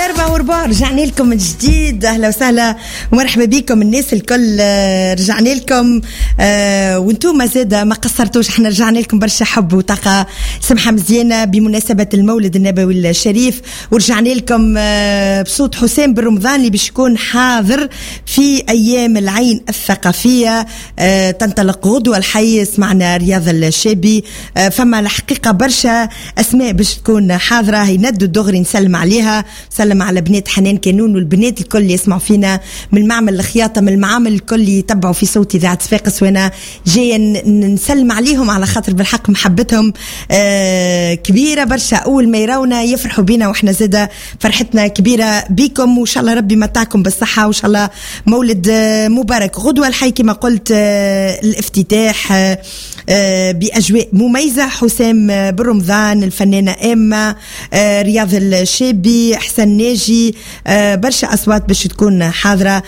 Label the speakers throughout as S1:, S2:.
S1: الأربعة وربع رجعنا لكم من جديد. أهلا وسهلا ومرحبا بكم الناس الكل. رجعنا لكم وانتم زادا ما قصرتوش، احنا رجعنا لكم برشا حب وطاقة سمحة مزيانة بمناسبة المولد النبوي الشريف، ورجعنا لكم بصوت حسام بن رمضان اللي باش يكون حاضر في أيام العين الثقافية. تنطلق غدوة الحي، سمعنا رياض الشابي، فما الحقيقة برشا أسماء باش تكون حاضرة. هيندو الدغري نسلم عليها، سلم على بنات حنان كانون والبنات الكل اللي يسمعوا فينا من معمل الخياطة، من المعامل الكل اللي يتبعوا في صوت إذاعة صفاقس، وانا جاية نسلم عليهم على خاطر بالحق محبتهم كبيرة برشا. أول ما يراونا يفرحوا بينا، وإحنا زادة فرحتنا كبيرة بيكم، وإن شاء الله ربي متاعكم بالصحة، وإن شاء الله مولد مبارك. غدوة الحي كما قلت الافتتاح بأجواء مميزة. حسام بن رمضان، الفنانة إما، رياض الشابي، حسن ناجي، برشا أصوات باش تكون حاضرة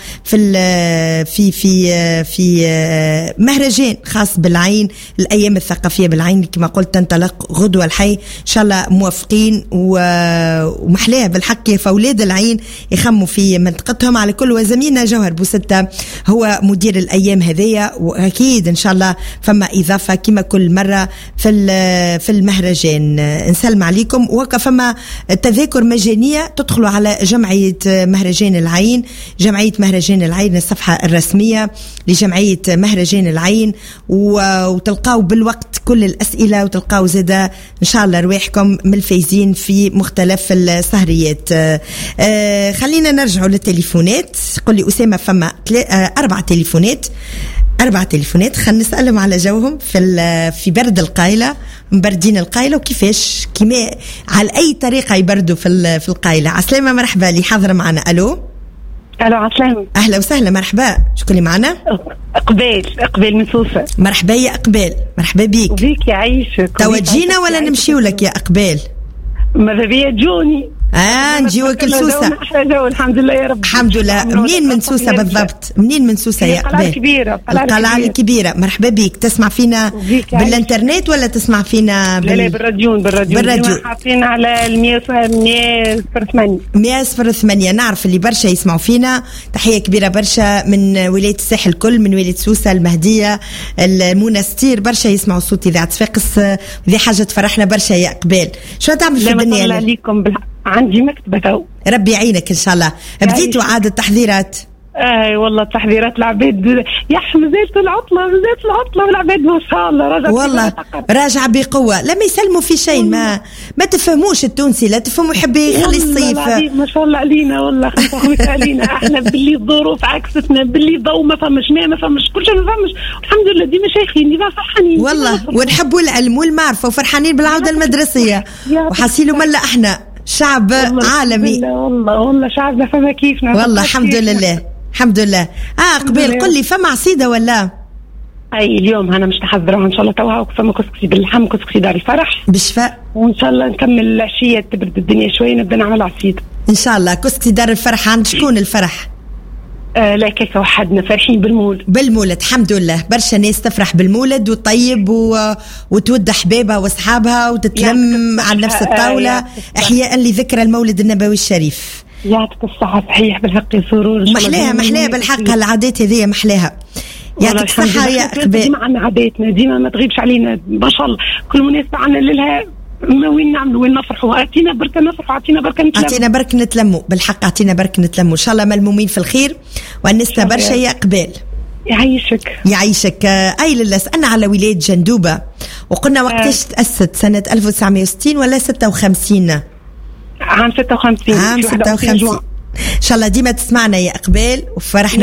S1: في مهرجان خاص بالعين، الأيام الثقافية بالعين كما قلت تنطلق غدوة الحي. إن شاء الله موافقين ومحلاها بالحق كيف أولاد العين يخموا في منطقتهم على كل. وزميلنا جوهر بوستة هو مدير الأيام هذية، وأكيد إن شاء الله فما إضافة كما كل مرة في المهرجان. نسلم عليكم. وكفما تذاكر مجانية، تدخلوا على جمعية مهرجان العين، جمعية مهرجان العين الصفحة الرسمية لجمعية مهرجان العين، وتلقاو بالوقت كل الأسئلة، وتلقاو زادة إن شاء الله رواحكم من الفايزين في مختلف السهريات. خلينا نرجعوا للتليفونات. قل لي أسامة، فما 4 تليفونات، خلينا نسألهم على جوهم في برد القايلة، مبردين القايلة وكيفاش كما على أي طريقة يبردوا في القايلة. عسلامة، مرحبا اللي حاضر معنا. ألو
S2: عسلامة،
S1: أهلا وسهلا، مرحبا. شكون اللي معنا؟
S2: أقبال من سوسة.
S1: مرحبا يا أقبال، مرحبا بيك
S2: يعيشك.
S1: توجينا ولا نمشيو لك يا أقبال؟
S2: ماذا بيا جوني
S1: نجيوك لسوسة.
S2: أحلى جو الحمد لله يا رب.
S1: الحمد لله. منين من سوسة بالضبط؟ منين من سوسة يا أقبال؟ القلعة الكبيرة. مرحبا بيك. تسمع فينا بالإنترنت ولا تسمع فينا
S2: لا بالراديو. حاطين على
S1: 100.8. نعرف اللي برشا يسمعوا فينا. تحية كبيرة برشا من ولاية الساحل الكل، من ولاية سوسة، المهدية، المنستير، برشا يسمعوا صوت إذاعة صفاقس. ذي حاجة تفرحنا برشا يا أقبال. شو تعمل في الدنيا؟
S2: لا عليكم عندي مكتبة تو.
S1: ربي يعينك إن شاء الله. بديتوا عاد التحضيرات؟
S2: والله التحضيرات العباد يا مازالت العطلة والعباد ما شاء الله
S1: والله راجع بقوة. لما يسلموا في شيء ما تفهموش التونسي، لا تفهموا يحب يخلي الصيف.
S2: ما شاء الله علينا، والله خمسة علينا. احنا باللي الظروف عكستنا، باللي ضوء ما فمش، ما فمش، كل شيء ما فمش. الحمد لله ديما شايخين، ديما فرحانين
S1: والله، ونحبوا العلم والمعرفة، وفرحانين بالعودة المدرسية، وحاسيلوا ملا احنا شعب عالمي.
S2: والله شعبنا فما كيفنا
S1: والله. الحمد لله. قبل قل لي، فما عصيدة ولا؟
S2: اي اليوم انا مش تحضرها ان شاء الله توها، فما كسكسي باللحم، كسكسي داري فرح
S1: بالشفاء،
S2: وان شاء الله نكمل العشية تبرد الدنيا شوي، نبدا نعمل عصيدة
S1: ان شاء الله. كسكسي دار الفرح عند شكون الفرح؟
S2: لا كيف وحدنا فرحين
S1: بالمولد. الحمد لله. برشا ناس تفرح بالمولد وطيب وتود حبابها واصحابها وتتلم على نفس الطاولة احياء لذكرى المولد النبوي الشريف.
S2: يعطيك الصحة، صحيح بالحق سرور.
S1: محلاها بالحق. العادات هذه محلاها. يعطيك الصحة يا أقبال.
S2: ديما عنا عاداتنا، ديما ما تغيبش علينا ما شاء الله. كل مناسبة عنا لها ما وين نعملوا، وين نفرحوا. اعطينا بركة نفرحوا، اعطينا بركة نتلموا
S1: بالحق. اعطينا بركة نتلموا ان شاء الله، ملمومين في الخير وأنسنا برشا يا أقبال. يعيشك. أي لله. سألنا على ولاية جندوبة وقلنا وقتاش تأسست، سنة 1960 ولا 56؟
S2: عام 56.
S1: إن شاء الله ديما تسمعنا يا أقبال، وفرحنا